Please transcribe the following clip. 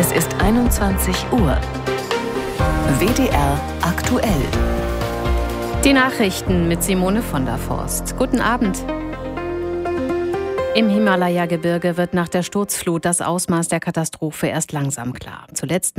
Es ist 21 Uhr. WDR aktuell. Die Nachrichten mit Simone von der Forst. Guten Abend. Im Himalaya-Gebirge wird nach der Sturzflut das Ausmaß der Katastrophe erst langsam klar. Zuletzt